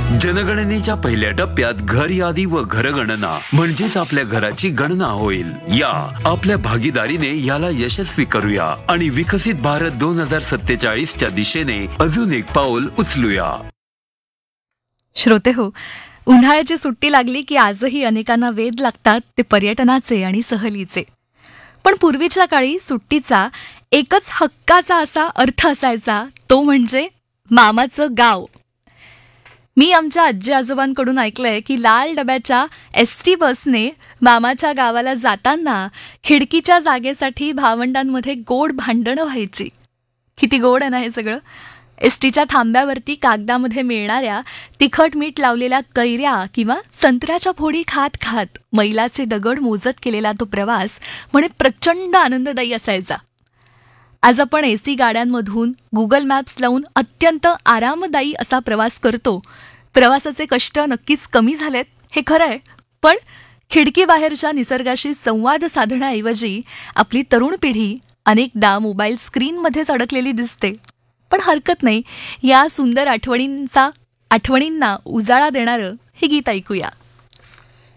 जनगणनेच्या पहिल्या टप्प्यात घर यादी व घरगणना म्हणजेच आपल्या घराची गणना होईल. या आपल्या भागीदारीने याला यशस्वी करूया आणि विकसित भारत 2047च्या दिशेने अजून एक पाऊल उचलूया. श्रोते हो, उन्हाळ्याची सुट्टी लागली की आजही अनेकांना वेध लागतात ते पर्यटनाचे आणि सहलीचे. पण पूर्वीच्या काळी सुट्टीचा एकच हक्काचा असा अर्थ असायचा, तो म्हणजे मामाचं गाव. मी आमच्या आजी आजोबांकडून ऐकलंय की लाल डब्याच्या एसटी बसने मामाच्या गावाला जाताना खिडकीच्या जागेसाठी भावंडांमध्ये गोड भांडणं व्हायची. किती गोड आहे ना हे सगळं. एसटीच्या थांब्यावरती कागदामध्ये मिळणाऱ्या तिखट मीठ लावलेल्या कैऱ्या किंवा संत्र्याच्या फोडी खात खात मैलाचे दगड मोजत केलेला तो प्रवास म्हणे प्रचंड आनंददायी असायचा. आज आपण एसी गाड्यांमधून गुगल मॅप्स लावून अत्यंत आरामदायी असा प्रवास करतो. प्रवासाचे कष्ट नक्कीच कमी झालेत हे खरं आहे, पण खिडकीबाहेरच्या निसर्गाशी संवाद साधण्याऐवजी आपली तरुण पिढी अनेकदा मोबाईल स्क्रीनमध्येच अडकलेली दिसते. पण हरकत नाही, या सुंदर आठवणींना उजाळा देणारं हे गीत ऐकूया.